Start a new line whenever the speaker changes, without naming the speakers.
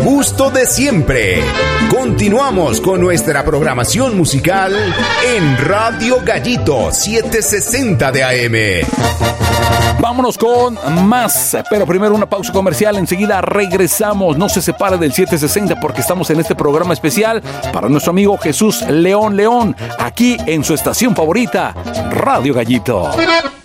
gusto de siempre. Continuamos con nuestra programación musical en Radio Gallito 760 de AM.
Vámonos con más, pero primero una pausa comercial, enseguida regresamos. No se separe del 760 porque estamos en este programa especial para nuestro amigo Jesús León, aquí en su estación favorita, Radio Gallito.